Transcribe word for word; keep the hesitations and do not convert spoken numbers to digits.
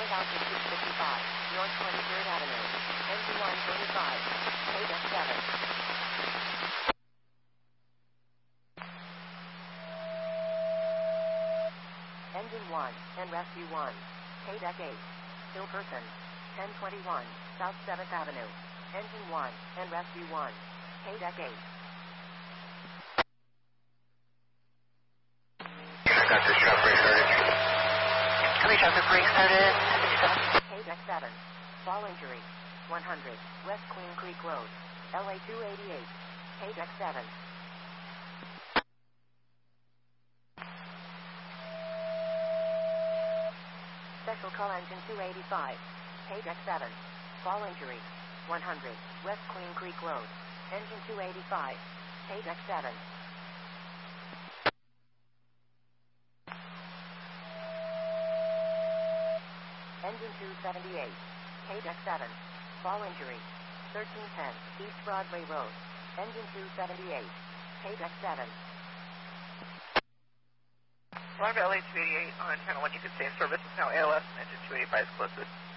thousand two hundred fifty-five, North twenty-third Avenue. Engine one thirty-five. K deck seven. Engine one, and Rescue one. K deck eight. Still person. ten twenty-one, South seventh Avenue. Engine one, and Rescue one. K deck eight. Got the shop brake started. How many traffic brake started? K deck seven. Fall injury. one hundred, West Queen Creek Road. L A two eighty-eight. K deck seven. Special call engine two eighty-five. K deck seven. Fall injury. one hundred, West Queen Creek Road. Engine two eighty-five. K deck seven. Engine two seventy-eight. K deck seven. Fall injury. thirteen ten, East Broadway Road. Engine two seventy-eight. K deck seven. Alarm to L A two eighty-eight on channel one, you can stay in service. It's now A L S and engine two eighty-five is closest.